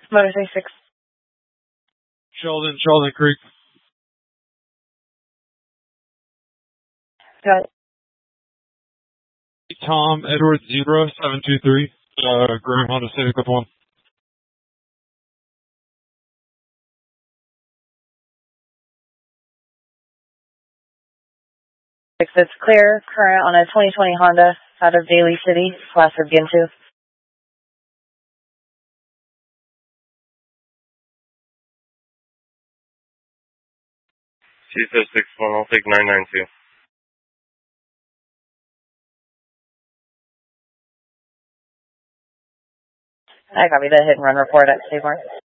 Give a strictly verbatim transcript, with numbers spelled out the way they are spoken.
Motor thirty-six. Sheldon, Sheldon Creek. Got it. Tom, Edward Zebra, seven two three. Uh, Graham Honda Civic with one. It's clear, current on a twenty twenty Honda out of Daly City, class of Gintu. C S six one, I'll take nine nine two. I copy the hit and run report at State Park.